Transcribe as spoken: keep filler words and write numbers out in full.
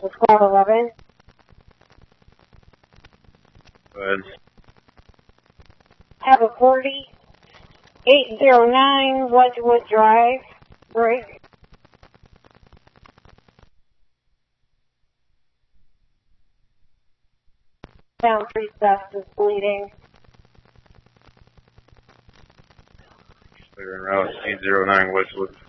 It's twelve eleven. Go ahead. Have a forty, eight zero nine Wedgewood Drive, break. Down three steps is bleeding. Clear en route, eight zero nine Westwood.